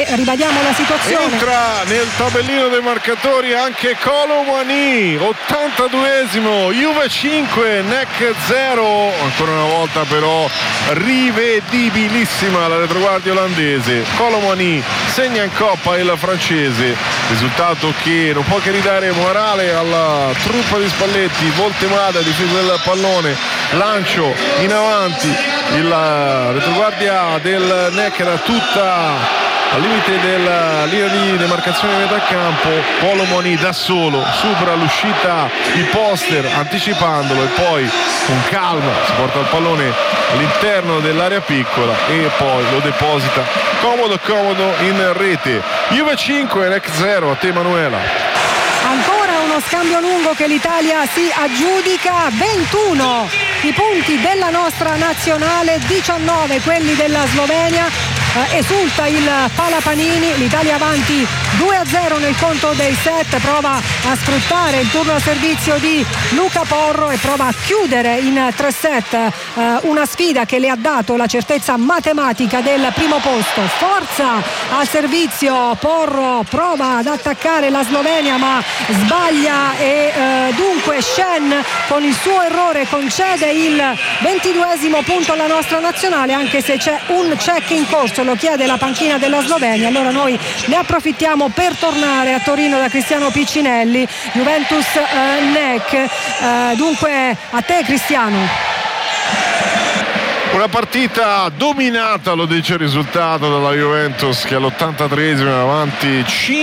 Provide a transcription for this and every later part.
e ribadiamo la situazione. Entra nel tabellino dei marcatori anche Kolo Muani, 82esimo, Juve 5, NEC 0. Ancora una volta però rivedibilissima la retroguardia olandese. Kolo Muani segna in coppa il francese, risultato che non può che ridare morale alla truppa di Spalletti. Voltemada, difesa del pallone, lancio in avanti, la retroguardia del NEC era tutta al limite della linea di demarcazione di metà campo. Kolo Muani da solo supera l'uscita di Poster anticipandolo e poi con calma si porta il pallone all'interno dell'area piccola e poi lo deposita comodo in rete. Juve 5, NEC 0. A te Manuela. Ancora uno scambio lungo che l'Italia si aggiudica. 21 i punti della nostra nazionale, 19 quelli della Slovenia. Esulta il Palapanini, l'Italia avanti 2-0 nel conto dei set, prova a sfruttare il turno a servizio di Luca Porro e prova a chiudere in 3 set una sfida che le ha dato la certezza matematica del primo posto. Forza al servizio, Porro prova ad attaccare la Slovenia ma sbaglia e dunque Shen con il suo errore concede il 22esimo punto alla nostra nazionale, anche se c'è un check in corso, lo chiede la panchina della Slovenia. Allora noi ne approfittiamo per tornare a Torino da Cristiano Piccinelli. Juventus NEC, dunque a te Cristiano. Una partita dominata, lo dice il risultato, dalla Juventus che all'83esimo è avanti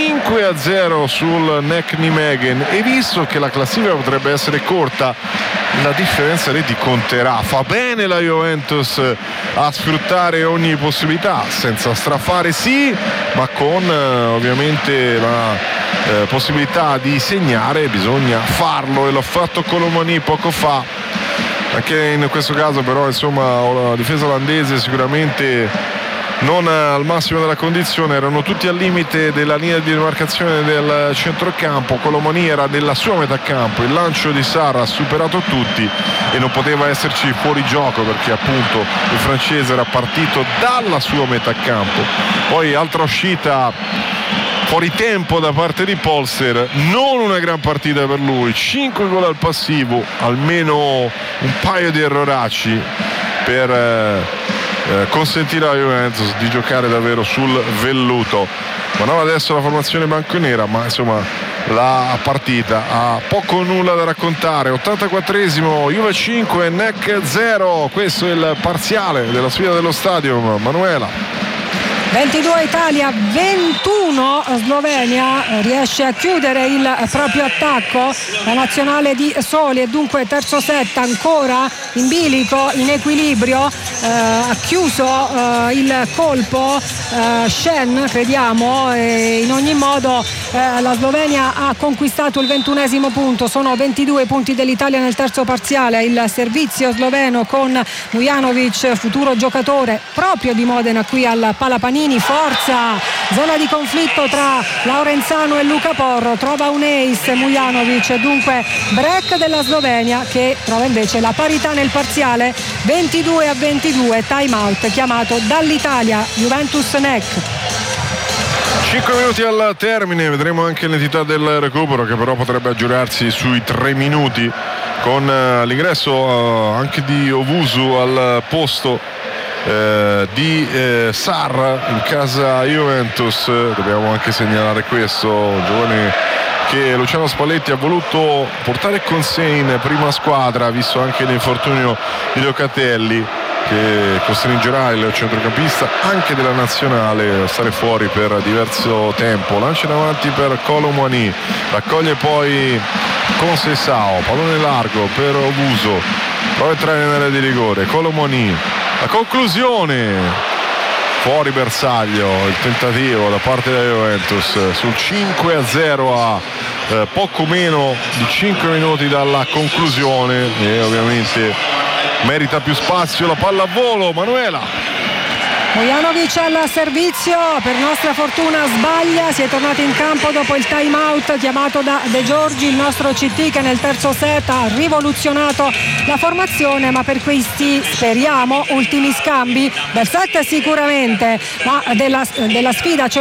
5-0 sul NEC Nijmegen, e visto che la classifica potrebbe essere corta, la differenza reti conterà. Fa bene la Juventus a sfruttare ogni possibilità, senza strafare sì, ma con ovviamente la possibilità di segnare bisogna farlo, e l'ho fatto Kolo Muani poco fa. Anche in questo caso però insomma la difesa olandese sicuramente non al massimo della condizione, erano tutti al limite della linea di demarcazione del centrocampo. Kolo Muani era nella sua metà campo, il lancio di Sarr ha superato tutti e non poteva esserci fuori gioco perché appunto il francese era partito dalla sua metà campo. Poi altra uscita fuori tempo da parte di Polster, non una gran partita per lui, 5 gol al passivo, almeno un paio di erroracci per consentire alla Juventus di giocare davvero sul velluto. Ma non adesso la formazione bianconera, ma insomma la partita ha poco o nulla da raccontare. 84esimo, Juve 5, NEC 0, questo è il parziale della sfida dello Stadium. Manuela. 22 Italia, 21 Slovenia, riesce a chiudere il proprio attacco la nazionale di Soli, e dunque terzo set ancora in bilico, in equilibrio, ha chiuso il colpo Shen crediamo, e in ogni modo la Slovenia ha conquistato il 21esimo punto. Sono 22 punti dell'Italia nel terzo parziale. Il servizio sloveno con Mujanovic, futuro giocatore proprio di Modena, qui al Palapanini. Forza, zona di conflitto tra Laurenzano e Luca Porro, trova un ace Mujanovic, dunque break della Slovenia che trova invece la parità nel parziale. 22-22, time out chiamato dall'Italia. Juventus NEC. 5 minuti al termine, vedremo anche l'entità del recupero che però potrebbe aggiornarsi sui 3 minuti con l'ingresso anche di Owusu al posto di Sarr in casa Juventus. Dobbiamo anche segnalare questo giovane che Luciano Spalletti ha voluto portare con sé in prima squadra, visto anche l'infortunio di Locatelli, che costringerà il centrocampista anche della nazionale a stare fuori per diverso tempo. Lancia in avanti per Kolo Muani, raccoglie poi con Sessao, pallone largo per Owusu, prova a entrare nell'area di rigore. Kolo Muani, la conclusione fuori bersaglio, il tentativo da parte della Juventus sul 5-0 a poco meno di 5 minuti dalla conclusione, e ovviamente merita più spazio la palla a volo. Manuela. Mujanovic al servizio, per nostra fortuna sbaglia, si è tornati in campo dopo il time out chiamato da De Giorgi, il nostro CT che nel terzo set ha rivoluzionato la formazione, ma per questi speriamo ultimi scambi del set sicuramente, ma della sfida